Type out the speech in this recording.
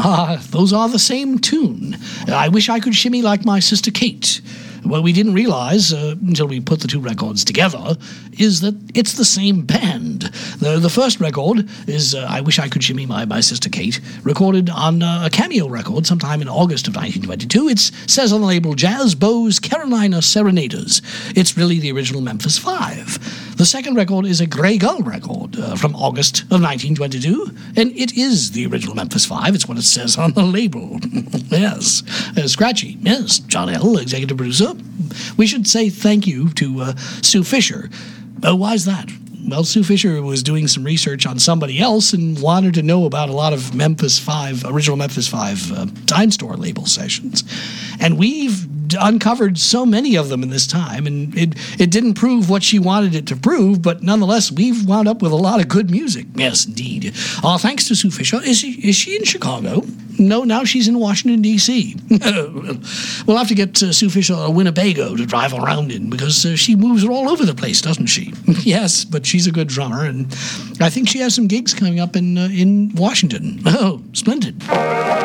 Those are the same tune. I Wish I Could Shimmy Like My Sister Kate. What we didn't realize until we put the two records together is that it's the same band. The first record is I Wish I Could Shimmy My Sister Kate, recorded on a Cameo record sometime in August of 1922. It says on the label Jazz Bow's Carolina Serenaders. It's really the original Memphis 5. The second record is a Grey Gull record from August of 1922, and it is the original Memphis 5. It's what it says on the label. Yes. Scratchy. Yes. John L., executive producer. We should say thank you to Sue Fisher. Why is that? Well, Sue Fisher was doing some research on somebody else and wanted to know about a lot of Memphis 5, original Memphis 5 Dime Store label sessions. And we've uncovered so many of them in this time, and it didn't prove what she wanted it to prove, but nonetheless, we've wound up with a lot of good music. Yes, indeed. Thanks to Sue Fisher. Is she in Chicago? No, now she's in Washington, D.C. We'll have to get Sue Fisher a Winnebago to drive around in, because she moves all over the place, doesn't she? Yes, but she's a good drummer, and I think she has some gigs coming up in Washington. Oh, splendid.